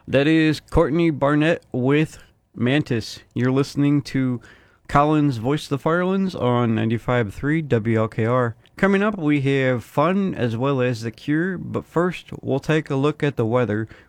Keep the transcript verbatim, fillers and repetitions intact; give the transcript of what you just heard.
That is Courtney Barnett with Mantis. You're listening to Collins Voice of the Firelands on ninety-five point three W L K R. Coming up, we have fun as well as The Cure, but first, we'll take a look at the weather